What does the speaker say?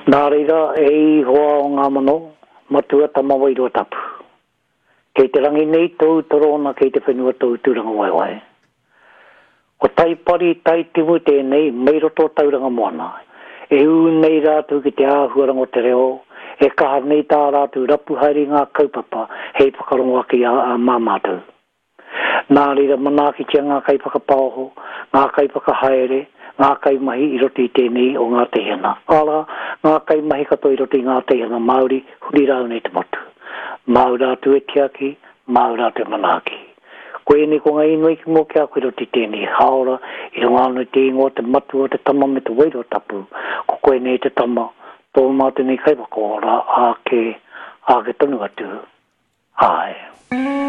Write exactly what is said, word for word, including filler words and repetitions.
Nā reira e hoa o ngā mano, matua tama wairua tapu. Kei te rangi nei tau torona kei te whenua tau tūranga waiwai. Ko tai pari tai timu tēnei, meiroto tauranga moana. E u nei rātu ki te āhuarango te reo, e kaha nei tā rātu rapu haere ngā kaupapa, hei whakarongo aki a, a māmātou. Nā reira manaaki tia ngā kaipaka pāho, ngā kaipaka haere, ngā kaimahi i roti tēnei o ngā tehana. Ala, ngā kaimahi kato i roti ngā tehana Māori, huri rau nei te matu. Māura tu e tiaki, Māura tu e manaaki. Koe ne ko ngai inui ki mō kia koe roti tēnei haora, i runga anu te ingoa te matu o te tama me te wairo tapu, ko koe nei te tama, tō mātu nei kaipaka ora, a ke, a ke tonu atu. Ai.